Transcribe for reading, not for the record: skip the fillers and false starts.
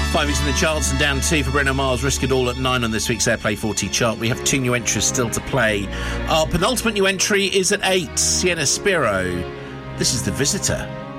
5 weeks in the charts and down 2 for Bruno Mars. Risk It All at 9 on this week's Airplay 40 chart. We have 2 new entries still to play. Our penultimate new entry is at 8, Sienna Spiro. This is The Visitor.